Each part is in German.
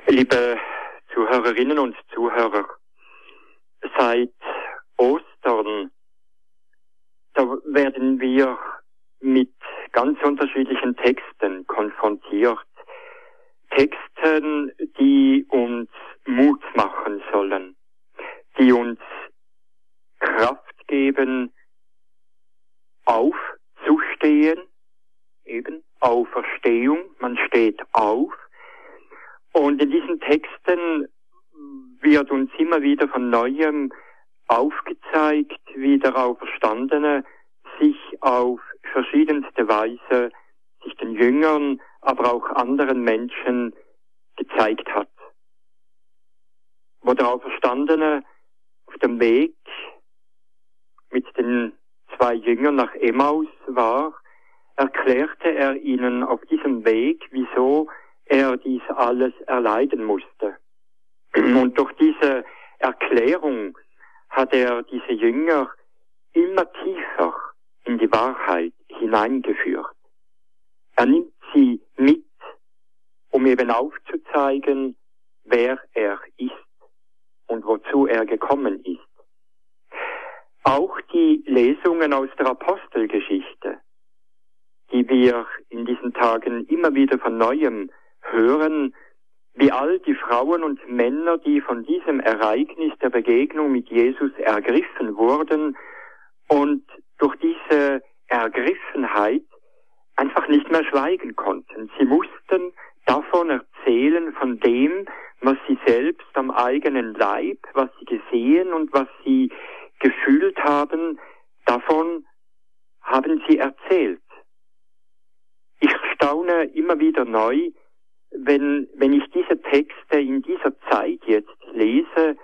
Liebe Zuhörerinnen und Zuhörer, seit Ostern, da werden wir mit ganz unterschiedlichen Texten konfrontiert. Texten, die uns Mut machen sollen, die uns Kraft geben, aufzustehen, eben Auferstehung, man steht auf. Und in diesen Texten wird uns immer wieder von Neuem aufgezeigt, wie der Auferstandene sich auf verschiedenste Weise sich den Jüngern, aber auch anderen Menschen gezeigt hat. Wo der Auferstandene auf dem Weg mit den 2 Jüngern nach Emmaus war, erklärte er ihnen auf diesem Weg, wieso er dies alles erleiden musste. Und durch diese Erklärung hat er diese Jünger immer tiefer in die Wahrheit hineingeführt. Er nimmt sie mit, um eben aufzuzeigen, wer er ist und wozu er gekommen ist. Auch die Lesungen aus der Apostelgeschichte, die wir in diesen Tagen immer wieder von Neuem hören, wie all die Frauen und Männer, die von diesem Ereignis der Begegnung mit Jesus ergriffen wurden und durch diese Ergriffenheit einfach nicht mehr schweigen konnten. Sie mussten davon erzählen, von dem, was sie selbst am eigenen Leib, was sie gesehen und was sie gefühlt haben, davon haben sie erzählt. Ich staune immer wieder neu, wenn ich diese Texte in dieser Zeit jetzt lese,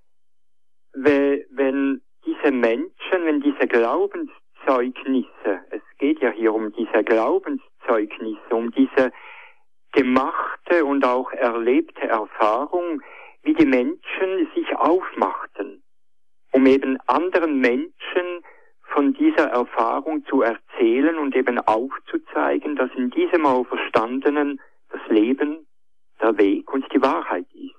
wenn diese Menschen, wenn diese Glaubenszeugnisse, es geht ja hier um diese Glaubenszeugnisse, um diese gemachte und auch erlebte Erfahrung, wie die Menschen sich aufmachten, um eben anderen Menschen von dieser Erfahrung zu erzählen und eben aufzuzeigen, dass in diesem Auferstandenen das Leben, der Weg und die Wahrheit ist.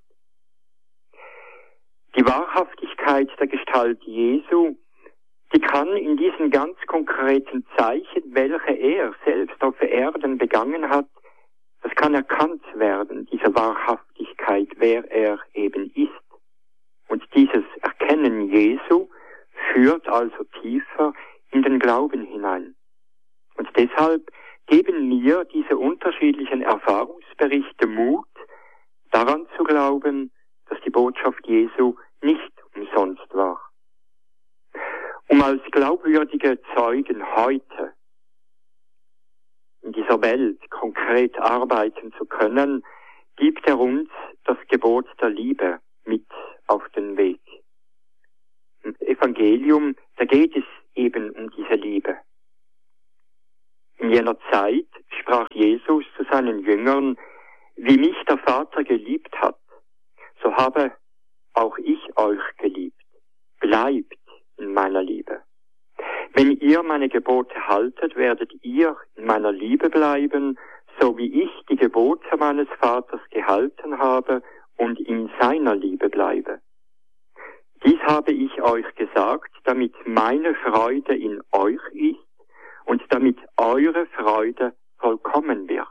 Die Wahrhaftigkeit der Gestalt Jesu, die kann in diesen ganz konkreten Zeichen, welche er selbst auf Erden begangen hat, das kann erkannt werden, diese Wahrhaftigkeit, wer er eben ist. Und dieses Erkennen Jesu führt also tiefer in den Glauben hinein. Und deshalb geben mir diese unterschiedlichen Erfahrungsberichte Mut, daran zu glauben, dass die Botschaft Jesu nicht umsonst war. Um als glaubwürdige Zeugen heute in dieser Welt konkret arbeiten zu können, gibt er uns das Gebot der Liebe mit auf den Weg. Im Evangelium, da geht es eben um diese Liebe. In jener Zeit sprach Jesus zu seinen Jüngern, wie mich der Vater geliebt hat, so habe auch ich euch geliebt. Bleibt in meiner Liebe. Wenn ihr meine Gebote haltet, werdet ihr in meiner Liebe bleiben, so wie ich die Gebote meines Vaters gehalten habe und in seiner Liebe bleibe. Dies habe ich euch gesagt, damit meine Freude in euch ist und damit eure Freude vollkommen wird.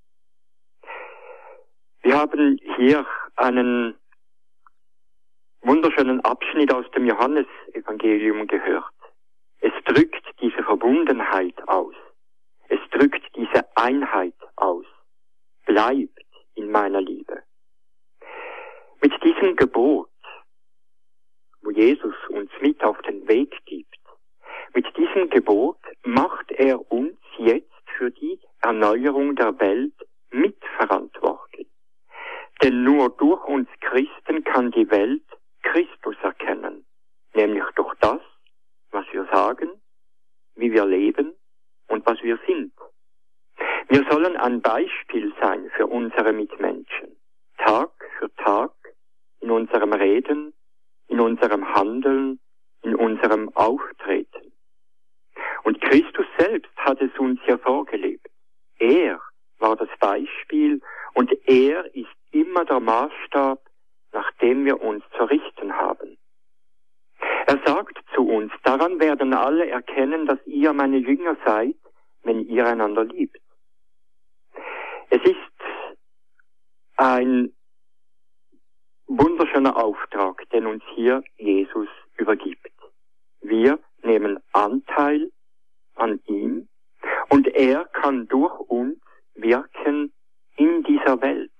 Wir haben hier einen wunderschönen Abschnitt aus dem Johannesevangelium gehört. Es drückt diese Verbundenheit aus. Es drückt diese Einheit aus. Bleibt in meiner Liebe. Mit diesem Gebot, wo Jesus uns mit auf den Weg gibt, mit diesem Gebot macht er uns jetzt für die Erneuerung der Welt mitverantwortlich. Denn nur durch uns Christen kann die Welt Christus erkennen, nämlich durch das, was wir sagen, wie wir leben und was wir sind. Wir sollen ein Beispiel sein für unsere Mitmenschen, Tag für Tag, in unserem Reden, in unserem Handeln, in unserem Auftreten. Und Christus selbst hat es uns ja vorgelebt. Er war das Beispiel und er ist immer immer der Maßstab, nach dem wir uns zu richten haben. Er sagt zu uns, daran werden alle erkennen, dass ihr meine Jünger seid, wenn ihr einander liebt. Es ist ein wunderschöner Auftrag, den uns hier Jesus übergibt. Wir nehmen Anteil an ihm und er kann durch uns wirken in dieser Welt.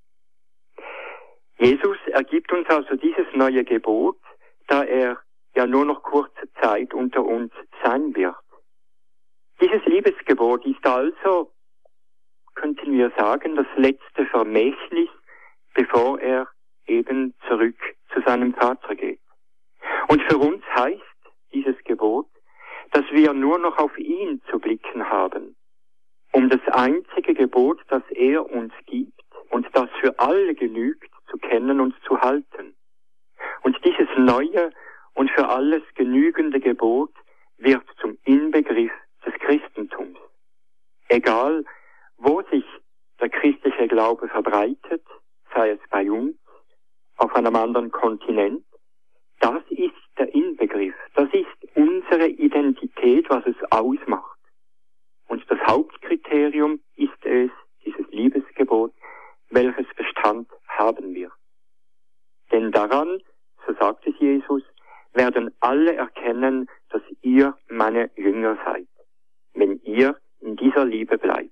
Jesus ergibt uns also dieses neue Gebot, da er ja nur noch kurze Zeit unter uns sein wird. Dieses Liebesgebot ist also, könnten wir sagen, das letzte Vermächtnis, bevor er eben zurück zu seinem Vater geht. Und für uns heißt dieses Gebot, dass wir nur noch auf ihn zu blicken haben, um das einzige Gebot, das er uns gibt und das für alle genügt, zu kennen und zu halten. Und dieses neue und für alles genügende Gebot wird zum Inbegriff des Christentums. Egal, wo sich der christliche Glaube verbreitet, sei es bei uns, auf einem anderen Kontinent, das ist der Inbegriff, das ist unsere Identität, was es ausmacht. Und das Hauptkriterium ist es, dieses Liebesgebot, welches Bestand haben wird. Denn daran, so sagt es Jesus, werden alle erkennen, dass ihr meine Jünger seid, wenn ihr in dieser Liebe bleibt.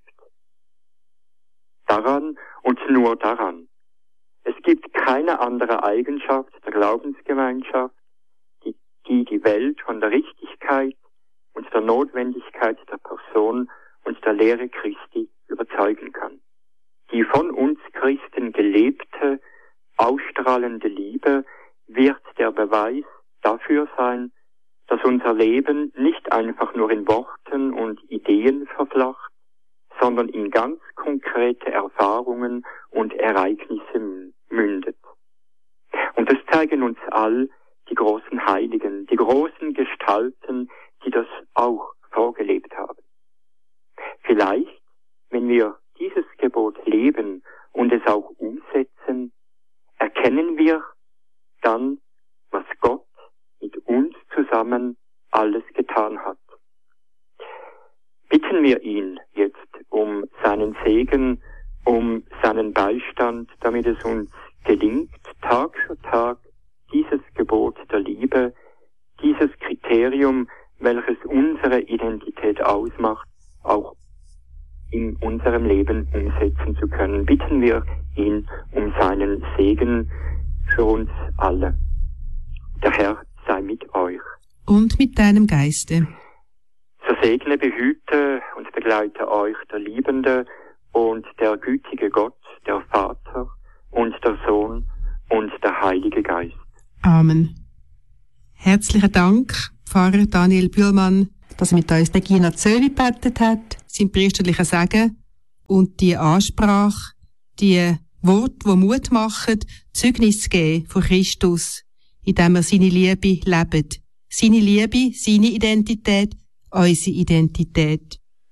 Daran und nur daran. Es gibt keine andere Eigenschaft der Glaubensgemeinschaft, die die Welt von der Richtigkeit und der Notwendigkeit der Person und der Lehre Christi überzeugen kann. Die von uns Christen gelebte, ausstrahlende Liebe wird der Beweis dafür sein, dass unser Leben nicht einfach nur in Worten und Ideen verflacht, sondern in ganz konkrete Erfahrungen und Ereignisse mündet. Und das zeigen uns all die großen Heiligen, die großen Gestalten, die das auch vorgelebt haben. Vielleicht, wenn wir dieses Gebot leben und es auch umsetzen, erkennen wir dann, was Gott mit uns zusammen alles getan hat. Bitten wir ihn jetzt um seinen Segen, um seinen Beistand, damit es uns gelingt, Tag für Tag dieses Gebot der Liebe, dieses Kriterium, welches unsere Identität ausmacht, auch in unserem Leben umsetzen zu können. Bitten wir ihn um seinen Segen für uns alle. Der Herr sei mit euch. Und mit deinem Geiste. So segne, behüte und begleite euch der liebende und der gütige Gott, der Vater und der Sohn und der Heilige Geist. Amen. Herzlichen Dank, Pfarrer Daniel Bühlmann, dass er mit uns Regina Zöli gebetet hat, sein priesterlicher Segen und die Ansprache, die Worte, die Mut machen, Zeugnis zu geben von Christus, indem er seine Liebe lebt. Seine Liebe, seine Identität, unsere Identität.